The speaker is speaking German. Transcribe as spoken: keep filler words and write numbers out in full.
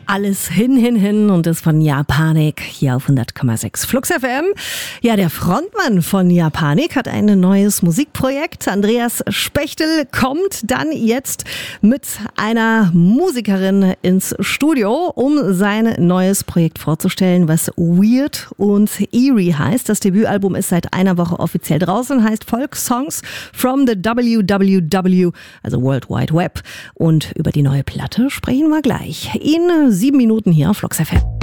Alles hin, hin, hin und das von Japanik hier auf hundert Komma sechs Flux F M. Ja, der Frontmann von Japanik hat ein neues Musikprojekt. Andreas Spechtel kommt dann jetzt mit einer Musikerin ins Studio, um sein neues Projekt vorzustellen, was Weird und Eerie heißt. Das Debütalbum ist seit einer Woche offiziell draußen, heißt Folk Songs from the W W W, also World Wide Web. Und über die neue Platte sprechen wir gleich. In sieben Minuten hier auf Flux F M.